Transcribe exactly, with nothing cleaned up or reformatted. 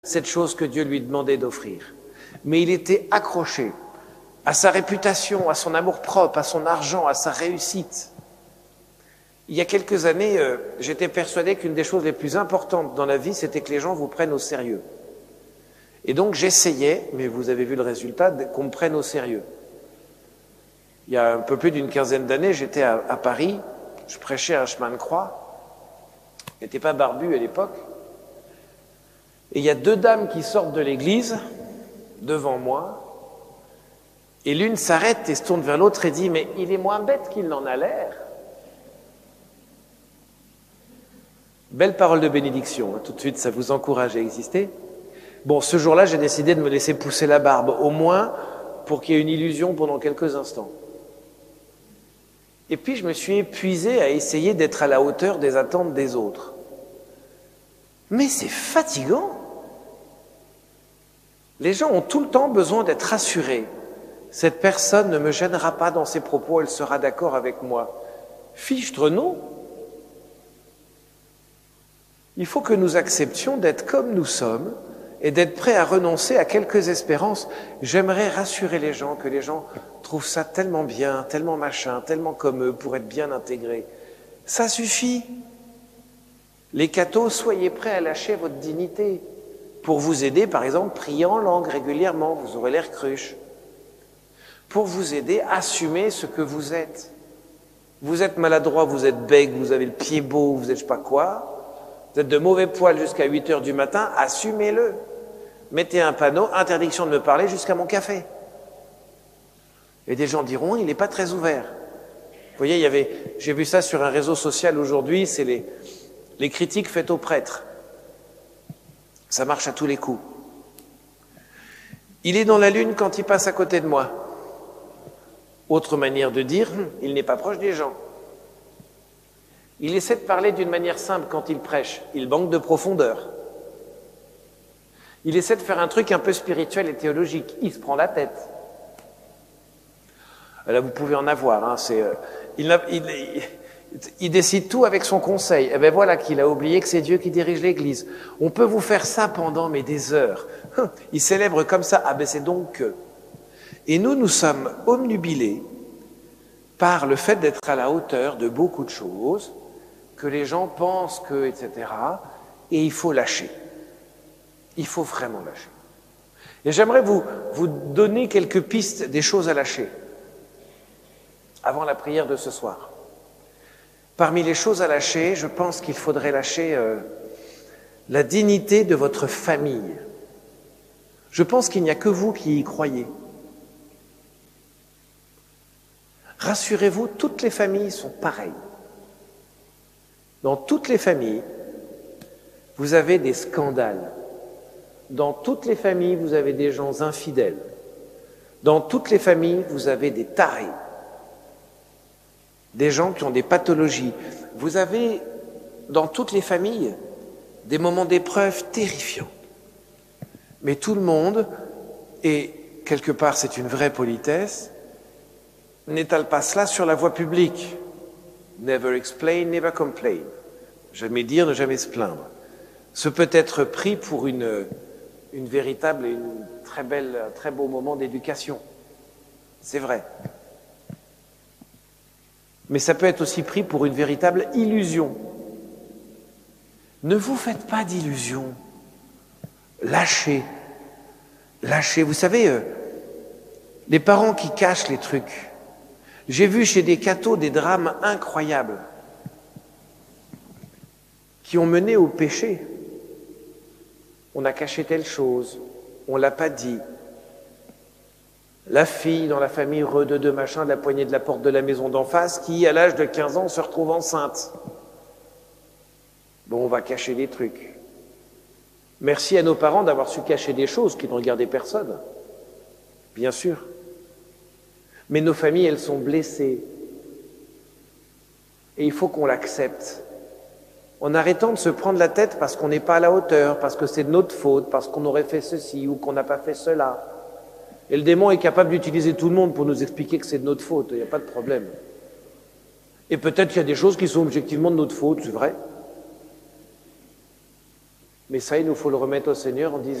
cette chose que Dieu lui demandait d'offrir. Mais il était accroché à sa réputation, à son amour-propre, à son argent, à sa réussite. Il y a quelques années, euh, j'étais persuadé qu'une des choses les plus importantes dans la vie, c'était que les gens vous prennent au sérieux. Et donc j'essayais, mais vous avez vu le résultat, qu'on me prenne au sérieux. Il y a un peu plus d'une quinzaine d'années, j'étais à, à Paris, je prêchais un chemin de croix, je n'étais pas barbu à l'époque, et il y a deux dames qui sortent de l'église, devant moi, et l'une s'arrête et se tourne vers l'autre et dit « Mais il est moins bête qu'il n'en a l'air ». Belle parole de bénédiction, hein, tout de suite ça vous encourage à exister. Bon, ce jour-là, j'ai décidé de me laisser pousser la barbe, au moins pour qu'il y ait une illusion pendant quelques instants. Et puis je me suis épuisé à essayer d'être à la hauteur des attentes des autres. Mais c'est fatigant. Les gens ont tout le temps besoin d'être rassurés. Cette personne ne me gênera pas dans ses propos, elle sera d'accord avec moi. Fichtre, non. Il faut que nous acceptions d'être comme nous sommes et d'être prêts à renoncer à quelques espérances. J'aimerais rassurer les gens, que les gens trouvent ça tellement bien, tellement machin, tellement comme eux, pour être bien intégrés. Ça suffit. Les cathos, soyez prêts à lâcher votre dignité. Pour vous aider, par exemple, priez en langue régulièrement, vous aurez l'air cruche. Pour vous aider, assumez ce que vous êtes. Vous êtes maladroit, vous êtes bègue, vous avez le pied beau, vous êtes je sais pas quoi. Vous êtes de mauvais poil jusqu'à huit heures du matin, assumez-le. Mettez un panneau, interdiction de me parler jusqu'à mon café. Et des gens diront, il n'est pas très ouvert. Vous voyez, il y avait, j'ai vu ça sur un réseau social aujourd'hui, c'est les, les critiques faites aux prêtres. Ça marche à tous les coups. Il est dans la lune quand il passe à côté de moi. Autre manière de dire, il n'est pas proche des gens. Il essaie de parler d'une manière simple quand il prêche. Il manque de profondeur. Il essaie de faire un truc un peu spirituel et théologique. Il se prend la tête. Là, vous pouvez en avoir. Hein, c'est, euh, il, il, il, il décide tout avec son conseil. Et bien voilà qu'il a oublié que c'est Dieu qui dirige l'Église. On peut vous faire ça pendant mais des heures. Il célèbre comme ça. Ah ben c'est donc que... Et nous, nous sommes obnubilés par le fait d'être à la hauteur de beaucoup de choses, que les gens pensent que, et cetera. Et il faut lâcher. Il faut vraiment lâcher. Et j'aimerais vous, vous donner quelques pistes des choses à lâcher avant la prière de ce soir. Parmi les choses à lâcher, je pense qu'il faudrait lâcher euh, la dignité de votre famille. Je pense qu'il n'y a que vous qui y croyez. Rassurez-vous, toutes les familles sont pareilles. Dans toutes les familles, vous avez des scandales. Dans toutes les familles, vous avez des gens infidèles. Dans toutes les familles, vous avez des tarés. Des gens qui ont des pathologies. Vous avez, dans toutes les familles, des moments d'épreuve terrifiants. Mais tout le monde, et quelque part c'est une vraie politesse, n'étale pas cela sur la voie publique. Never explain, never complain. Jamais dire, ne jamais se plaindre. Ce peut être pris pour une, une véritable et une très belle, un très beau moment d'éducation. C'est vrai. Mais ça peut être aussi pris pour une véritable illusion. Ne vous faites pas d'illusions. Lâchez. Lâchez. Vous savez, euh, les parents qui cachent les trucs. J'ai vu chez des cathos des drames incroyables qui ont mené au péché. On a caché telle chose, on ne l'a pas dit. La fille dans la famille re de deux machin de la poignée de la porte de la maison d'en face qui, à l'âge de quinze ans, se retrouve enceinte. Bon, on va cacher des trucs. Merci à nos parents d'avoir su cacher des choses qui ne regardaient personne. Bien sûr. Mais nos familles, elles sont blessées. Et il faut qu'on l'accepte. En arrêtant de se prendre la tête parce qu'on n'est pas à la hauteur, parce que c'est de notre faute, parce qu'on aurait fait ceci ou qu'on n'a pas fait cela. Et le démon est capable d'utiliser tout le monde pour nous expliquer que c'est de notre faute. Il n'y a pas de problème. Et peut-être qu'il y a des choses qui sont objectivement de notre faute, c'est vrai. Mais ça, il nous faut le remettre au Seigneur en disant